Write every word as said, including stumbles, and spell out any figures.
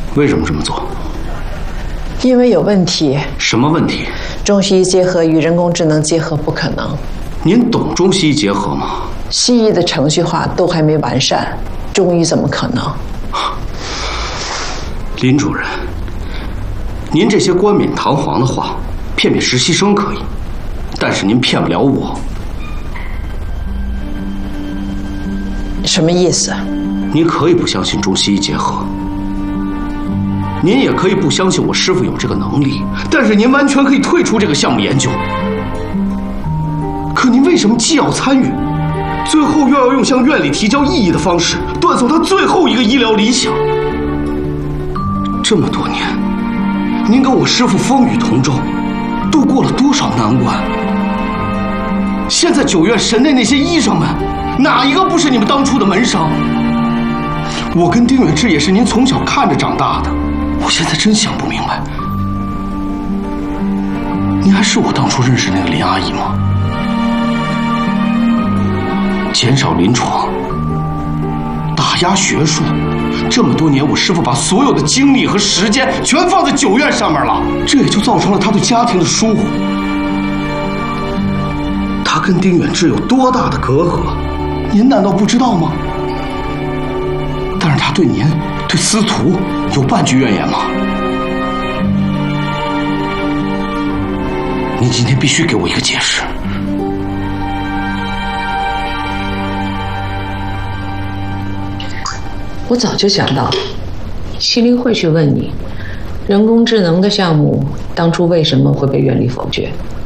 为什么这么做？ 因为有问题。 什么问题？ 中西医结合与人工智能结合不可能。 您懂中西医结合吗？ 西医的程序化都还没完善，中医怎么可能？ 林主任，您这些冠冕堂皇的话，骗骗实习生可以，但是您骗不了我。 什么意思？ 您可以不相信中西医结合，您也可以不相信我师傅有这个能力，但是您完全可以退出这个项目研究。可您为什么既要参与，最后又要用向院里提交异议的方式断送他最后一个医疗理想？这么多年，您跟我师傅风雨同舟，度过了多少难关？现在九院神内那些医生们，哪一个不是你们当初的门生？我跟丁远志也是您从小看着长大的，我现在真想不明白，您还是我当初认识那个林阿姨吗？减少临床，打压学术，这么多年我师父把所有的精力和时间全放在九院上面了，这也就造成了他对家庭的疏忽。他跟丁远志有多大的隔阂，您难道不知道吗？但是他对您、对司徒有半句怨言吗？您今天必须给我一个解释。 我早就想到，西林会去问你，人工智能的项目当初为什么会被院里否决？